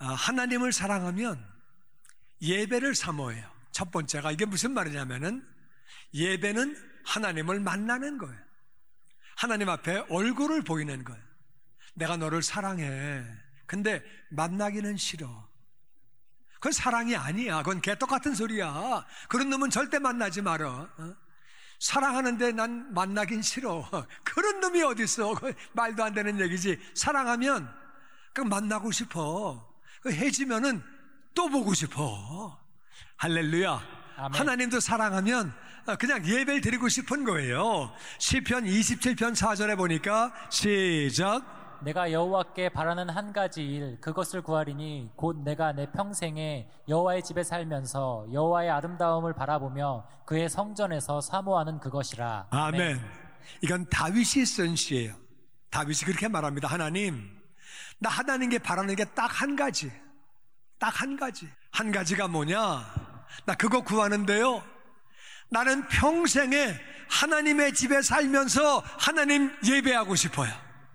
하나님을 사랑하면 예배를 사모해요. 첫 번째가 이게 무슨 말이냐면은 예배는 하나님을 만나는 거예요. 하나님 앞에 얼굴을 보이는 거예요. 내가 너를 사랑해. 근데 만나기는 싫어. 그건 사랑이 아니야. 그건 개떡같은 소리야. 그런 놈은 절대 만나지 말어. 사랑하는데 난 만나긴 싫어. 그런 놈이 어딨어. 말도 안 되는 얘기지. 사랑하면 그 만나고 싶어. 해지면은 또 보고 싶어. 할렐루야. 아멘. 하나님도 사랑하면 그냥 예배를 드리고 싶은 거예요. 시편 27편 4절에 보니까 시작. 내가 여호와께 바라는 한 가지 일 그것을 구하리니 곧 내가 내 평생에 여호와의 집에 살면서 여호와의 아름다움을 바라보며 그의 성전에서 사모하는 그것이라. 아멘. 이건 다윗이 쓴 시예요. 다윗이 그렇게 말합니다. 하나님, 나 하나님께 바라는 게 딱 한 가지. 딱 한 가지. 한 가지가 뭐냐? 나 그거 구하는데요, 나는 평생에 하나님의 집에 살면서 하나님 예배하고 싶어요.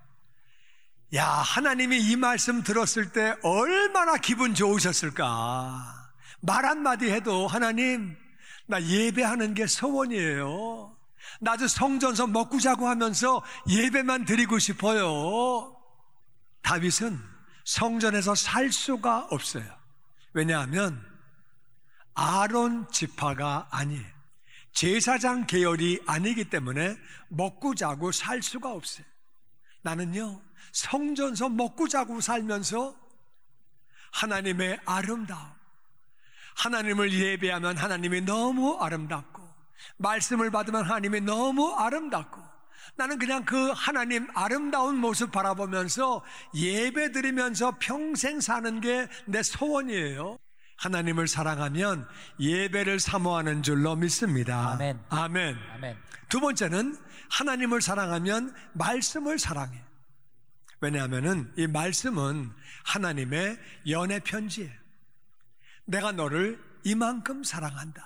야, 하나님이 이 말씀 들었을 때 얼마나 기분 좋으셨을까. 말 한마디 해도 하나님, 나 예배하는 게 소원이에요. 나도 성전서 먹고 자고 하면서 예배만 드리고 싶어요. 다윗은 성전에서 살 수가 없어요. 왜냐하면 아론 지파가 아니에요. 제사장 계열이 아니기 때문에 먹고 자고 살 수가 없어요. 나는요, 성전서 먹고 자고 살면서 하나님의 아름다움, 하나님을 예배하면 하나님이 너무 아름답고, 말씀을 받으면 하나님이 너무 아름답고, 나는 그냥 그 하나님 아름다운 모습 바라보면서 예배 드리면서 평생 사는 게 내 소원이에요. 하나님을 사랑하면 예배를 사모하는 줄로 믿습니다. 아멘. 아멘. 아멘. 두 번째는 하나님을 사랑하면 말씀을 사랑해. 왜냐하면 이 말씀은 하나님의 연애 편지예요. 내가 너를 이만큼 사랑한다.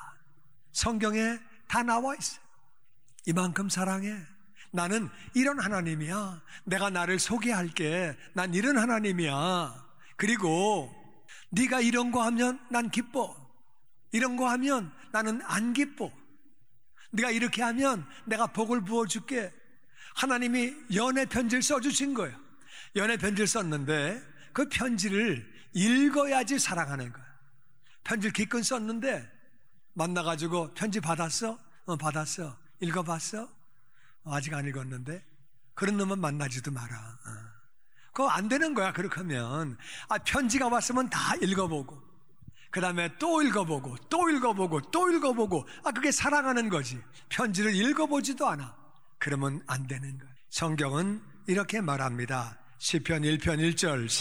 성경에 다 나와 있어요. 이만큼 사랑해. 나는 이런 하나님이야. 내가 나를 소개할게. 난 이런 하나님이야. 그리고 네가 이런 거 하면 난 기뻐. 이런 거 하면 나는 안 기뻐. 네가 이렇게 하면 내가 복을 부어줄게. 하나님이 연애 편지를 써주신 거예요. 연애 편지를 썼는데 그 편지를 읽어야지 사랑하는 거예요. 편지를 기껏 썼는데 만나가지고 편지 받았어? 받았어. 읽어봤어? 아직 안 읽었는데. 그런 놈은 만나지도 마라. 그거 안 되는 거야. 그렇게 하면 편지가 왔으면 다 읽어보고, 그 다음에 또 읽어보고 또 읽어보고 또 읽어보고, 그게 사랑하는 거지. 편지를 읽어보지도 않아. 그러면 안 되는 거야. 성경은 이렇게 말합니다. 시편 1편 1절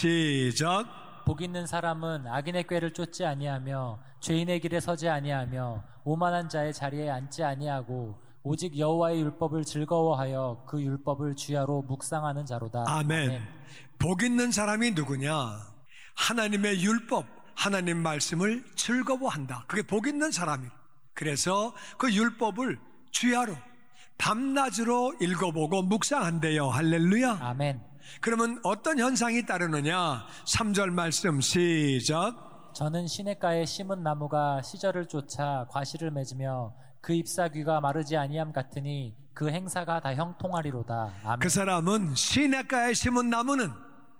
시작. 복 있는 사람은 악인의 꾀를 쫓지 아니하며 죄인의 길에 서지 아니하며 오만한 자의 자리에 앉지 아니하고 오직 여호와의 율법을 즐거워하여 그 율법을 주야로 묵상하는 자로다. 아멘. 아멘. 복 있는 사람이 누구냐? 하나님의 율법, 하나님 말씀을 즐거워한다. 그게 복 있는 사람이에요. 그래서 그 율법을 주야로 밤낮으로 읽어보고 묵상한대요. 할렐루야. 아멘. 그러면 어떤 현상이 따르느냐? 3절 말씀 시작. 저는 시냇가에 심은 나무가 시절을 쫓아 과실을 맺으며 그 잎사귀가 마르지 아니함 같으니 그 행사가 다 형통하리로다. 아멘. 그 사람은 시냇가에 심은 나무는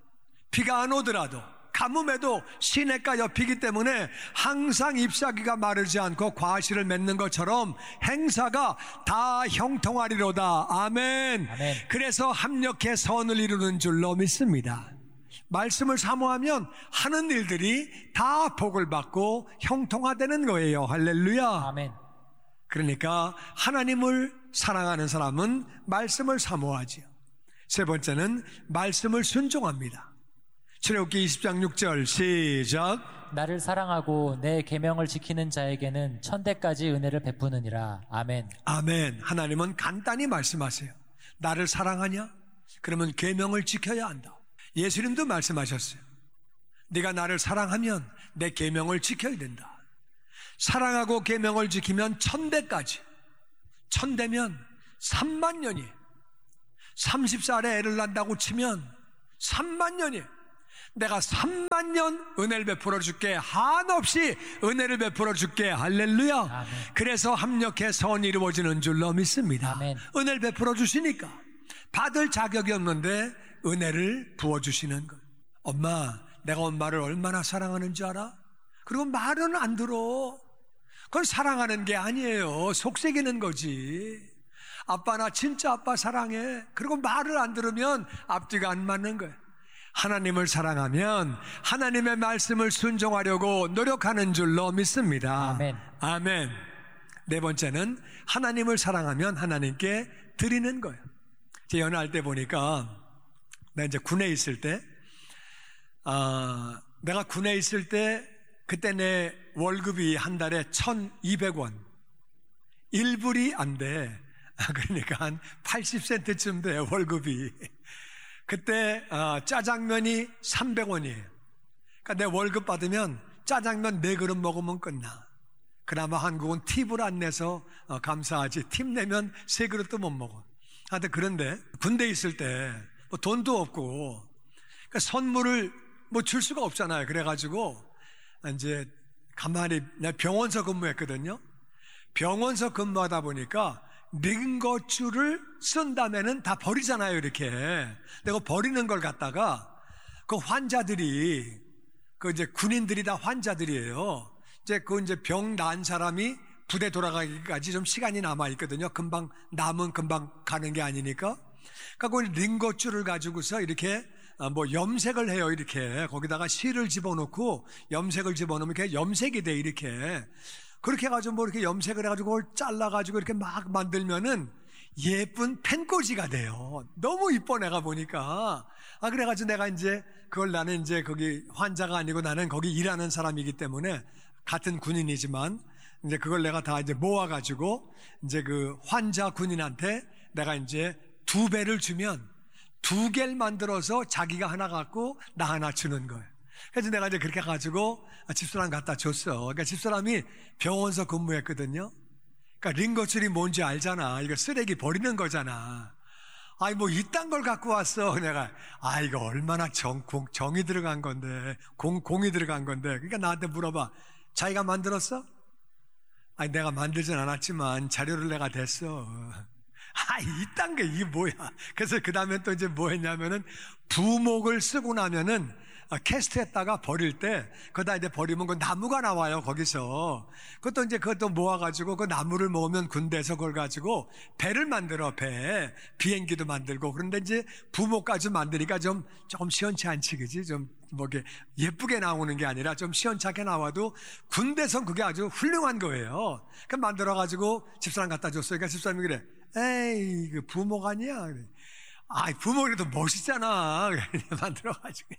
비가 안 오더라도, 가뭄에도 시냇가 옆이기 때문에 항상 잎사귀가 마르지 않고 과실을 맺는 것처럼 행사가 다 형통하리로다. 아멘. 아멘. 그래서 합력해 선을 이루는 줄로 믿습니다. 말씀을 사모하면 하는 일들이 다 복을 받고 형통화되는 거예요. 할렐루야. 아멘. 그러니까 하나님을 사랑하는 사람은 말씀을 사모하지요. 세 번째는 말씀을 순종합니다. 출애굽기 20장 6절 시작. 나를 사랑하고 내 계명을 지키는 자에게는 천대까지 은혜를 베푸느니라. 아멘. 아멘. 하나님은 간단히 말씀하세요. 나를 사랑하냐? 그러면 계명을 지켜야 한다. 예수님도 말씀하셨어요. 네가 나를 사랑하면 내 계명을 지켜야 된다. 사랑하고 계명을 지키면 천대까지. 천대면 3만 년이에요. 30살에 애를 낳는다고 치면 3만 년이에요. 내가 3만 년 은혜를 베풀어 줄게. 한없이 은혜를 베풀어 줄게. 할렐루야. 아멘. 그래서 합력해 선이 이루어지는 줄로 믿습니다. 아멘. 은혜를 베풀어 주시니까 받을 자격이 없는데 은혜를 부어주시는 것. 엄마, 내가 엄마를 얼마나 사랑하는 줄 알아? 그리고 말은 안 들어. 그건 사랑하는 게 아니에요. 속삭이는 거지. 아빠, 나 진짜 아빠 사랑해. 그리고 말을 안 들으면 앞뒤가 안 맞는 거예요. 하나님을 사랑하면 하나님의 말씀을 순종하려고 노력하는 줄로 믿습니다. 아멘. 아멘. 네 번째는 하나님을 사랑하면 하나님께 드리는 거예요. 제 연애할 때 보니까 나 이제 군에 있을 때, 내가 군에 있을 때 그때 내 월급이 한 달에 1,200원, 1불이 안 돼. 그러니까 한 80센트쯤 돼 월급이. 그때 짜장면이 300원이에요. 그러니까 내 월급 받으면 짜장면 4그릇 먹으면 끝나. 그나마 한국은 팁을 안 내서 감사하지. 팁 내면 3그릇도 못 먹어. 하여튼 그런데 군대에 있을 때 뭐 돈도 없고, 그러니까 선물을 뭐 줄 수가 없잖아요. 그래가지고 이제 가만히 내가 병원서 근무했거든요. 병원서 근무하다 보니까 링거줄을 쓴 다음에는 다 버리잖아요. 이렇게 내가 버리는 걸 갖다가 그 환자들이, 그 이제 군인들이 다 환자들이에요. 이제 그 이제 병 나은 사람이 부대 돌아가기까지 좀 시간이 남아 있거든요. 금방 남은 금방 가는 게 아니니까. 그러니까 그 링거줄을 가지고서 이렇게 뭐 염색을 해요. 이렇게 거기다가 실을 집어넣고 염색을 집어넣으면 이렇게 염색이 돼. 이렇게 그렇게 해가지고 뭐 이렇게 염색을 해가지고 그걸 잘라가지고 이렇게 막 만들면은 예쁜 펜꽂이가 돼요. 너무 이뻐 내가 보니까. 그래가지고 내가 이제 그걸, 나는 이제 거기 환자가 아니고 나는 거기 일하는 사람이기 때문에 같은 군인이지만 이제 그걸 내가 다 이제 모아가지고 이제 그 환자 군인한테 내가 이제 2배를 주면 2개를 만들어서 자기가 하나 갖고 나 하나 주는 거예요. 그래서 내가 이제 그렇게 가지고 집사람 갖다 줬어. 그러니까 집사람이 병원서 근무했거든요. 그러니까 링거줄이 뭔지 알잖아. 이거 쓰레기 버리는 거잖아. 아이 뭐 이딴 걸 갖고 왔어. 내가 이거 얼마나 정이 들어간 건데, 공이 들어간 건데. 그러니까 나한테 물어봐. 자기가 만들었어? 아니 내가 만들진 않았지만 자료를 내가 댔어. 이딴 게 이게 뭐야. 그래서 그 다음에 또 이제 뭐 했냐면은 부목을 쓰고 나면은 캐스트했다가 버릴 때 그다 이제 버리면 그 나무가 나와요. 거기서 그것도 이제 그것도 모아가지고 그 나무를 모으면 군대에서 그걸 가지고 배를 만들어. 비행기도 만들고. 그런데 이제 부목까지 만드니까 조금 시원치 않지, 그지? 좀 뭐 이렇게 예쁘게 나오는 게 아니라 좀 시원찮게 나와도 군대선 그게 아주 훌륭한 거예요. 그 만들어가지고 집사람 갖다 줬어요. 그러니까 집사람이 그래. 에이, 그 부목 아니야. 그래. 부목이라도 멋있잖아. 만들어가지고.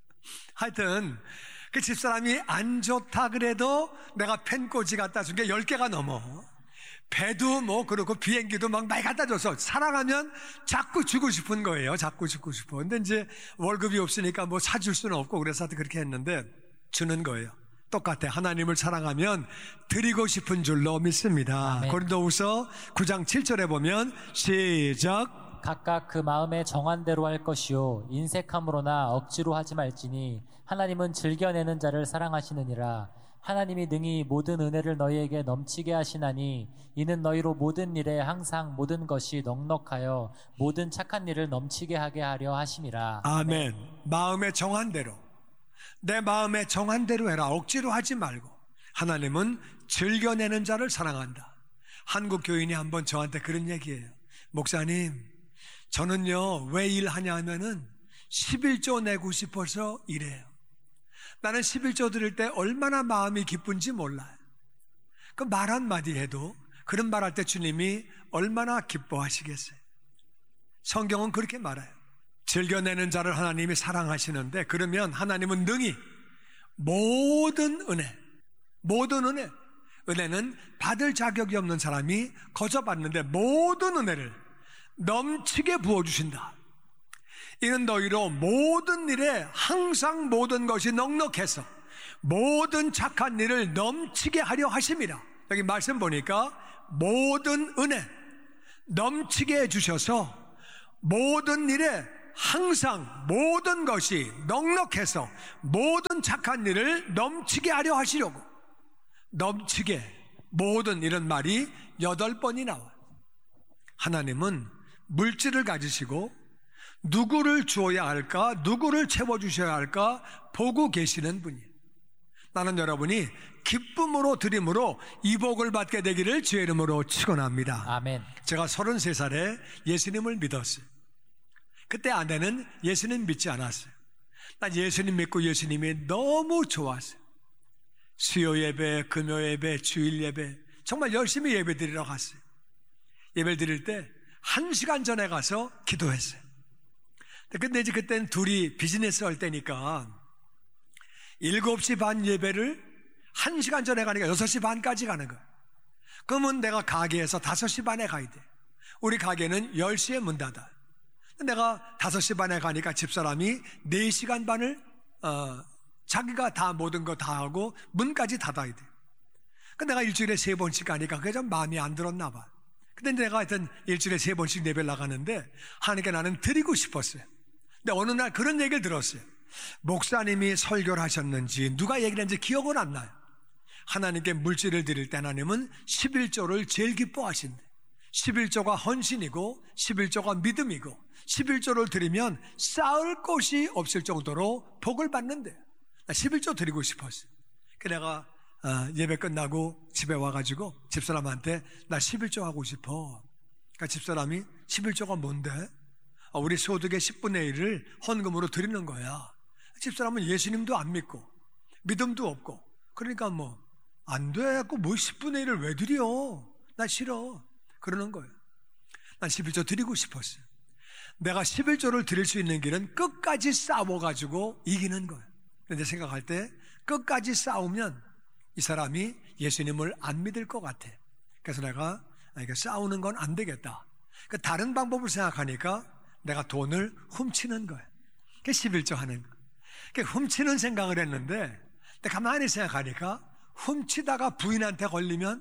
하여튼 그 집사람이 안 좋다 그래도 내가 펜꽂이 갖다 준 게 10개가 넘어. 배도 뭐 그렇고 비행기도 막 많이 갖다 줘서 사랑하면 자꾸 주고 싶은 거예요. 자꾸 주고 싶어. 근데 이제 월급이 없으니까 뭐 사줄 수는 없고 그래서 그렇게 했는데 주는 거예요. 똑같아. 하나님을 사랑하면 드리고 싶은 줄로 믿습니다. 고린도후서 9장 7절에 보면 시작. 각각 그 마음에 정한 대로 할 것이요 인색함으로나 억지로 하지 말지니 하나님은 즐겨내는 자를 사랑하시느니라. 하나님이 능히 모든 은혜를 너희에게 넘치게 하시나니 이는 너희로 모든 일에 항상 모든 것이 넉넉하여 모든 착한 일을 넘치게 하게 하려 하심이라. 아멘. 마음에 정한 대로, 내 마음에 정한 대로 해라. 억지로 하지 말고. 하나님은 즐겨내는 자를 사랑한다. 한국 교인이 한번 저한테 그런 얘기예요. 목사님, 저는요 왜 일하냐 하면은 11조 내고 싶어서 일해요. 나는 11조 드릴 때 얼마나 마음이 기쁜지 몰라요. 그 말 한마디 해도 그런 말할 때 주님이 얼마나 기뻐하시겠어요. 성경은 그렇게 말해요. 즐겨내는 자를 하나님이 사랑하시는데, 그러면 하나님은 능히 모든 은혜는 받을 자격이 없는 사람이 거저 받는데 모든 은혜를 넘치게 부어주신다. 이는 너희로 모든 일에 항상 모든 것이 넉넉해서 모든 착한 일을 넘치게 하려 하심이라. 여기 말씀 보니까 모든 은혜 넘치게 해주셔서 모든 일에 항상 모든 것이 넉넉해서 모든 착한 일을 넘치게 하려 하시려고. 넘치게, 모든 이런 말이 8번이 나와요. 하나님은 물질을 가지시고 누구를 주어야 할까, 누구를 채워주셔야 할까 보고 계시는 분이에요. 나는 여러분이 기쁨으로 드림으로 이 복을 받게 되기를 주의 이름으로 축원합니다. 아멘. 제가 33살에 예수님을 믿었어요. 그때 아내는 예수님 믿지 않았어요. 난 예수님 믿고 예수님이 너무 좋았어요. 수요 예배, 금요 예배, 주일 예배 정말 열심히 예배 드리러 갔어요. 예배 드릴 때 1시간 전에 가서 기도했어요. 근데 이제 그때는 둘이 비즈니스 할 때니까 7시 반 예배를 1시간 전에 가니까 6시 반까지 가는 거예요. 그러면 내가 가게에서 5시 반에 가야 돼. 우리 가게는 10시에 문 닫아요. 내가 5시 반에 가니까 집사람이 4시간 반을 자기가 다 모든 거 다 하고 문까지 닫아야 돼. 내가 일주일에 3번씩 가니까 그게 좀 마음이 안 들었나 봐. 근데 내가 하여튼 일주일에 3번씩 예배를 나가는데 하나님께 나는 드리고 싶었어요. 근데 어느 날 그런 얘기를 들었어요. 목사님이 설교를 하셨는지 누가 얘기를 했는지 기억은 안 나요. 하나님께 물질을 드릴 때 하나님은 11조를 제일 기뻐하신대. 11조가 헌신이고 11조가 믿음이고 11조를 드리면 쌓을 곳이 없을 정도로 복을 받는데 11조 드리고 싶었어요. 그래서 내가 예배 끝나고 집에 와가지고 집사람한테 나 11조 하고 싶어. 그러니까 집사람이 11조가 뭔데? 우리 소득의 10분의 1을 헌금으로 드리는 거야. 집사람은 예수님도 안 믿고 믿음도 없고 그러니까 뭐 안 돼. 뭐 10분의 1을 왜 드려? 나 싫어. 그러는 거예요. 난 11조 드리고 싶었어요. 내가 11조를 드릴 수 있는 길은 끝까지 싸워가지고 이기는 거예요. 그런데 생각할 때 끝까지 싸우면 이 사람이 예수님을 안 믿을 것 같아. 그래서 내가 싸우는 건 안 되겠다. 다른 방법을 생각하니까 내가 돈을 훔치는 거예요. 그게 11조 하는 거예요. 훔치는 생각을 했는데 가만히 생각하니까 훔치다가 부인한테 걸리면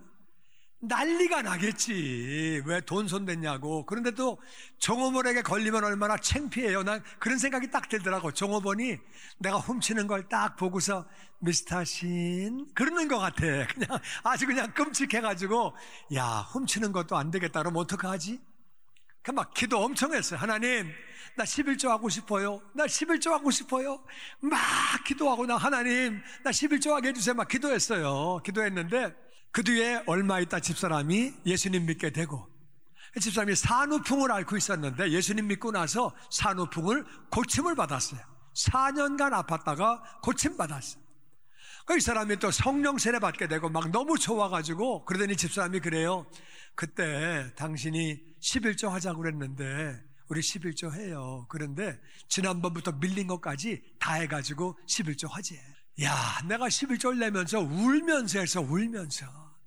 난리가 나겠지. 왜 돈 손댔냐고. 그런데 또 종업원에게 걸리면 얼마나 창피해요. 난 그런 생각이 딱 들더라고. 종업원이 내가 훔치는 걸 딱 보고서 미스터 신 그러는 것 같아. 그냥 아주 그냥 끔찍해가지고 야 훔치는 것도 안 되겠다. 그럼 어떡하지? 막 기도 엄청 했어요. 하나님 나 11조 하고 싶어요. 나 11조 하고 싶어요. 막 기도하고 나 하나님 나 11조 하게 해주세요. 막 기도했어요. 기도했는데 그 뒤에 얼마 있다 집사람이 예수님 믿게 되고 집사람이 산후풍을 앓고 있었는데 예수님 믿고 나서 산후풍을 고침을 받았어요. 4년간 아팠다가 고침받았어요. 이 사람이 또 성령 세례 받게 되고 막 너무 좋아가지고 그러더니 집사람이 그래요. 그때 당신이 11조 하자고 그랬는데 우리 11조 해요. 그런데 지난번부터 밀린 것까지 다 해가지고 11조 하지. 야 내가 11조를 내면서 울면서 해서 울면서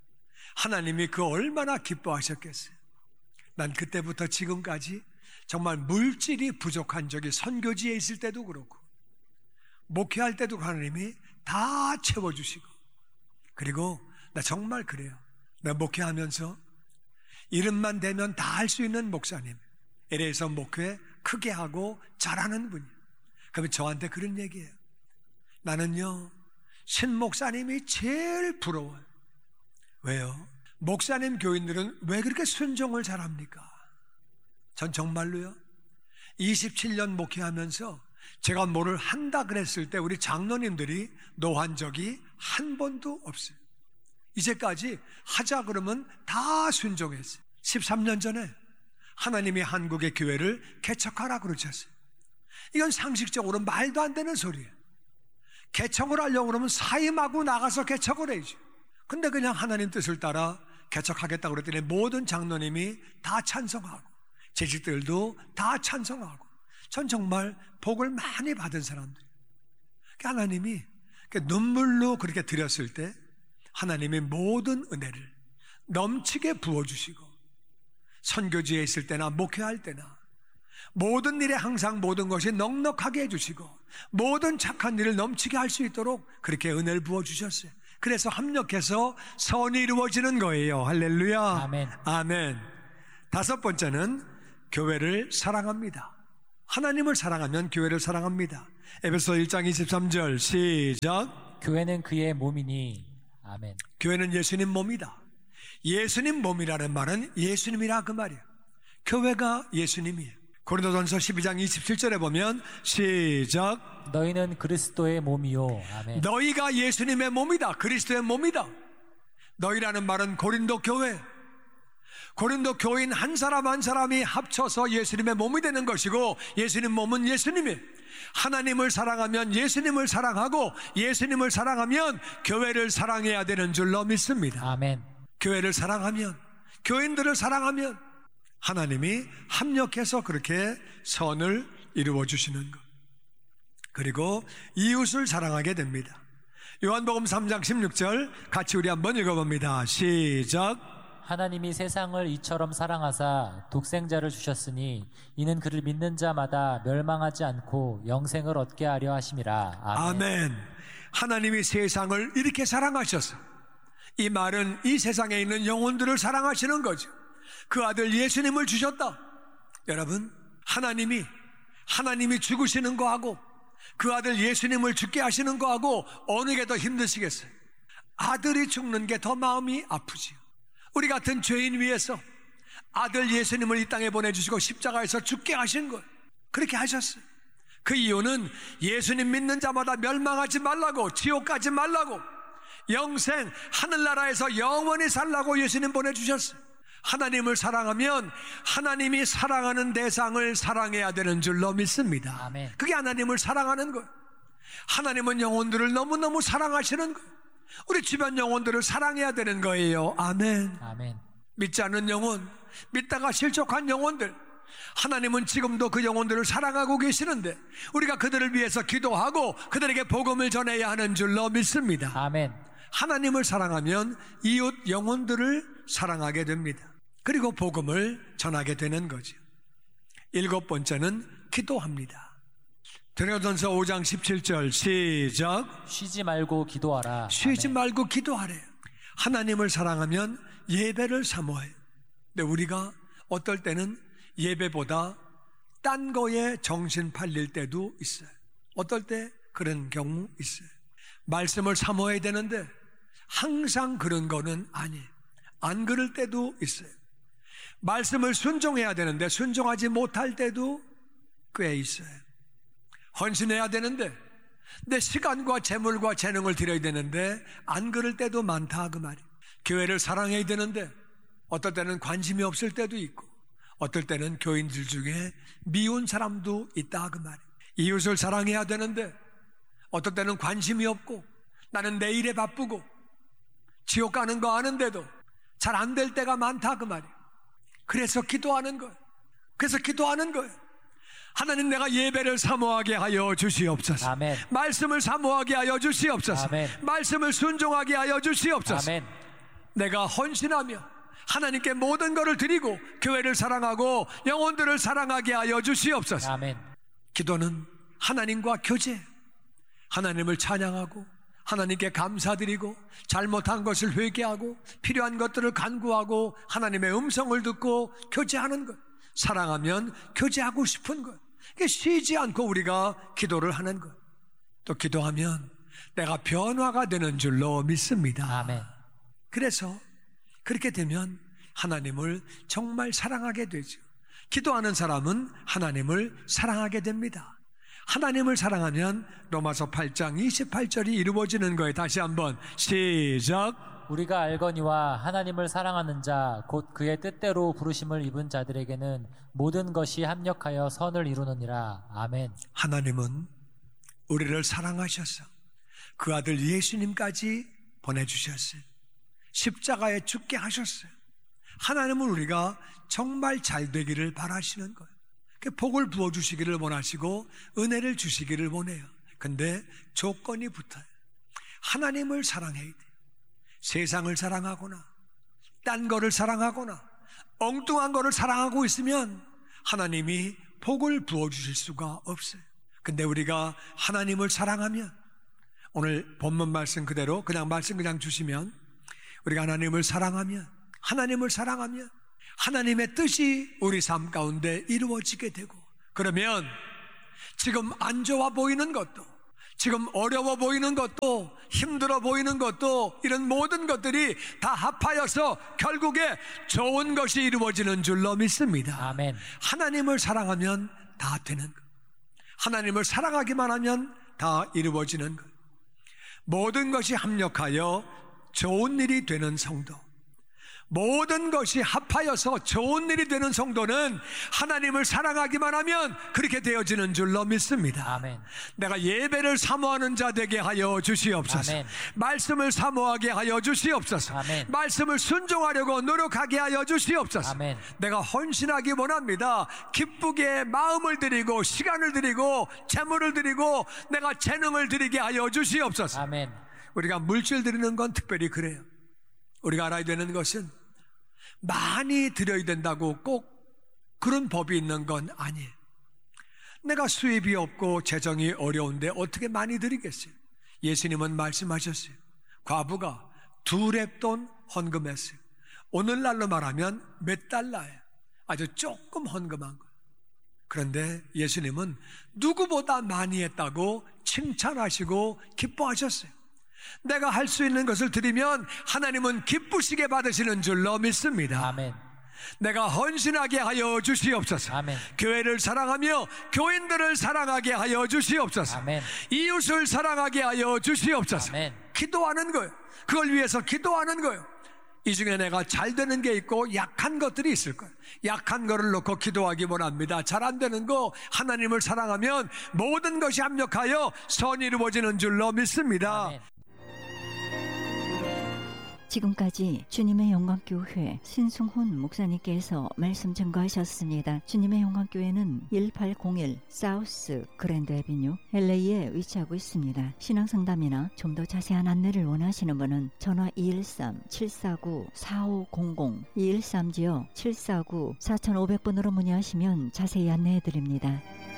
하나님이 그 얼마나 기뻐하셨겠어요. 난 그때부터 지금까지 정말 물질이 부족한 적이 선교지에 있을 때도 그렇고 목회할 때도 하나님이 다 채워주시고 그리고 나 정말 그래요. 나 목회하면서 이름만 대면 다 할 수 있는 목사님 LA에서 목회 크게 하고 잘하는 분이에요. 그러면 저한테 그런 얘기예요. 나는요 신 목사님이 제일 부러워요. 왜요? 목사님 교인들은 왜 그렇게 순종을 잘합니까? 전 정말로요 27년 목회하면서 제가 뭐를 한다 그랬을 때 우리 장로님들이 노한 적이 한 번도 없어요. 이제까지 하자 그러면 다 순종했어요. 13년 전에 하나님이 한국의 교회를 개척하라 그러셨어요. 이건 상식적으로 말도 안 되는 소리예요. 개척을 하려고 그러면 사임하고 나가서 개척을 해야죠. 근데 그냥 하나님 뜻을 따라 개척하겠다고 그랬더니 모든 장로님이 다 찬성하고 재직들도 다 찬성하고 전 정말 복을 많이 받은 사람들. 하나님이 눈물로 그렇게 드렸을 때 하나님이 모든 은혜를 넘치게 부어주시고 선교지에 있을 때나 목회할 때나 모든 일에 항상 모든 것이 넉넉하게 해주시고 모든 착한 일을 넘치게 할 수 있도록 그렇게 은혜를 부어주셨어요. 그래서 합력해서 선이 이루어지는 거예요. 할렐루야. 아멘. 아멘. 5번째는 교회를 사랑합니다. 하나님을 사랑하면 교회를 사랑합니다. 에베소 1장 23절 시작. 교회는 그의 몸이니. 아멘. 교회는 예수님 몸이다. 예수님 몸이라는 말은 예수님이라 그 말이에요. 교회가 예수님이에요. 고린도전서 12장 27절에 보면 시작. 너희는 그리스도의 몸이요. 아멘. 너희가 예수님의 몸이다. 그리스도의 몸이다. 너희라는 말은 고린도 교회, 고린도 교인 한 사람 한 사람이 합쳐서 예수님의 몸이 되는 것이고, 예수님 몸은 예수님이에요. 하나님을 사랑하면 예수님을 사랑하고, 예수님을 사랑하면 교회를 사랑해야 되는 줄로 믿습니다. 아멘. 교회를 사랑하면, 교인들을 사랑하면 하나님이 합력해서 그렇게 선을 이루어 주시는 것, 그리고 이웃을 사랑하게 됩니다. 요한복음 3장 16절 같이 우리 한번 읽어봅니다. 시작. 하나님이 세상을 이처럼 사랑하사 독생자를 주셨으니 이는 그를 믿는 자마다 멸망하지 않고 영생을 얻게 하려 하심이라. 아멘. 아멘. 하나님이 세상을 이렇게 사랑하셔서, 이 말은 이 세상에 있는 영혼들을 사랑하시는 거죠. 그 아들 예수님을 주셨다. 여러분, 하나님이 죽으시는 거하고 그 아들 예수님을 죽게 하시는 거하고 어느 게 더 힘드시겠어요? 아들이 죽는 게 더 마음이 아프지요. 우리 같은 죄인 위해서 아들 예수님을 이 땅에 보내주시고 십자가에서 죽게 하신 거예요. 그렇게 하셨어요. 그 이유는 예수님 믿는 자마다 멸망하지 말라고, 지옥 가지 말라고, 영생 하늘나라에서 영원히 살라고 예수님 보내주셨어요. 하나님을 사랑하면 하나님이 사랑하는 대상을 사랑해야 되는 줄로 믿습니다. 아멘. 그게 하나님을 사랑하는 거예요. 하나님은 영혼들을 너무너무 사랑하시는 거예요. 우리 주변 영혼들을 사랑해야 되는 거예요. 아멘. 아멘. 믿지 않는 영혼, 믿다가 실족한 영혼들, 하나님은 지금도 그 영혼들을 사랑하고 계시는데 우리가 그들을 위해서 기도하고 그들에게 복음을 전해야 하는 줄로 믿습니다. 아멘. 하나님을 사랑하면 이웃 영혼들을 사랑하게 됩니다. 그리고 복음을 전하게 되는 거죠. 7번째는 기도합니다. 데살로니가전서 5장 17절 시작. 쉬지 말고 기도하라. 쉬지 아멘. 말고 기도하래요. 하나님을 사랑하면 예배를 사모해요. 근데 우리가 어떨 때는 예배보다 딴 거에 정신 팔릴 때도 있어요. 어떨 때 그런 경우 있어요. 말씀을 사모해야 되는데 항상 그런 거는 아니에요. 안 그럴 때도 있어요. 말씀을 순종해야 되는데 순종하지 못할 때도 꽤 있어요. 헌신해야 되는데 내 시간과 재물과 재능을 드려야 되는데 안 그럴 때도 많다 그 말이에요. 교회를 사랑해야 되는데 어떨 때는 관심이 없을 때도 있고, 어떨 때는 교인들 중에 미운 사람도 있다 그 말이에요. 이웃을 사랑해야 되는데 어떨 때는 관심이 없고 나는 내 일에 바쁘고 지옥 가는 거 아는데도 잘 안 될 때가 많다 그 말이에요. 그래서 기도하는 거예요. 하나님, 내가 예배를 사모하게 하여 주시옵소서. 아멘. 말씀을 사모하게 하여 주시옵소서. 아멘. 말씀을 순종하게 하여 주시옵소서. 아멘. 내가 헌신하며 하나님께 모든 것을 드리고 교회를 사랑하고 영혼들을 사랑하게 하여 주시옵소서. 아멘. 기도는 하나님과 교제, 하나님을 찬양하고 하나님께 감사드리고 잘못한 것을 회개하고 필요한 것들을 간구하고 하나님의 음성을 듣고 교제하는 것. 사랑하면 교제하고 싶은 것. 쉬지 않고 우리가 기도를 하는 것. 또 기도하면 내가 변화가 되는 줄로 믿습니다. 아멘. 그래서 그렇게 되면 하나님을 정말 사랑하게 되죠. 기도하는 사람은 하나님을 사랑하게 됩니다. 하나님을 사랑하면 로마서 8장 28절이 이루어지는 거예요. 다시 한번 시작. 우리가 알거니와 하나님을 사랑하는 자 곧 그의 뜻대로 부르심을 입은 자들에게는 모든 것이 합력하여 선을 이루느니라. 아멘. 하나님은 우리를 사랑하셔서 그 아들 예수님까지 보내주셨어요. 십자가에 죽게 하셨어요. 하나님은 우리가 정말 잘 되기를 바라시는 거예요. 복을 부어주시기를 원하시고 은혜를 주시기를 원해요. 근데 조건이 붙어요. 하나님을 사랑해야 돼. 세상을 사랑하거나 딴 거를 사랑하거나 엉뚱한 거를 사랑하고 있으면 하나님이 복을 부어주실 수가 없어요. 근데 우리가 하나님을 사랑하면, 오늘 본문 말씀 그대로 그냥 말씀 그냥 주시면, 우리가 하나님을 사랑하면 하나님의 뜻이 우리 삶 가운데 이루어지게 되고 그러면 지금 안 좋아 보이는 것도, 지금 어려워 보이는 것도, 힘들어 보이는 것도, 이런 모든 것들이 다 합하여서 결국에 좋은 것이 이루어지는 줄로 믿습니다. 아멘. 하나님을 사랑하면 다 되는 것, 하나님을 사랑하기만 하면 다 이루어지는 것, 모든 것이 합력하여 좋은 일이 되는 성도, 모든 것이 합하여서 좋은 일이 되는 성도는 하나님을 사랑하기만 하면 그렇게 되어지는 줄로 믿습니다. 아멘. 내가 예배를 사모하는 자 되게 하여 주시옵소서. 아멘. 말씀을 사모하게 하여 주시옵소서. 아멘. 말씀을 순종하려고 노력하게 하여 주시옵소서. 아멘. 내가 헌신하기 원합니다. 기쁘게 마음을 드리고 시간을 드리고 재물을 드리고 내가 재능을 드리게 하여 주시옵소서. 아멘. 우리가 물질 드리는 건 특별히 그래요. 우리가 알아야 되는 것은 많이 드려야 된다고 꼭 그런 법이 있는 건 아니에요. 내가 수입이 없고 재정이 어려운데 어떻게 많이 드리겠어요? 예수님은 말씀하셨어요. 과부가 2렙돈 헌금했어요. 오늘날로 말하면 몇 달러예요. 아주 조금 헌금한 거예요. 그런데 예수님은 누구보다 많이 했다고 칭찬하시고 기뻐하셨어요. 내가 할 수 있는 것을 드리면 하나님은 기쁘시게 받으시는 줄로 믿습니다. 아멘. 내가 헌신하게 하여 주시옵소서. 아멘. 교회를 사랑하며 교인들을 사랑하게 하여 주시옵소서. 아멘. 이웃을 사랑하게 하여 주시옵소서. 아멘. 기도하는 거예요. 그걸 위해서 기도하는 거예요. 이 중에 내가 잘 되는 게 있고 약한 것들이 있을 거예요. 약한 거를 놓고 기도하기 원합니다. 잘 안 되는 거 하나님을 사랑하면 모든 것이 합력하여 선이 이루어지는 줄로 믿습니다. 아멘. 지금까지 주님의 영광교회 신승훈 목사님께서 말씀 증거하셨습니다. 주님의 영광교회는 1801 사우스 그랜드 애비뉴 LA에 위치하고 있습니다. 신앙상담이나 좀 더 자세한 안내를 원하시는 분은 전화 213-749-4500 213-749-4500번으로 문의하시면 자세히 안내해드립니다.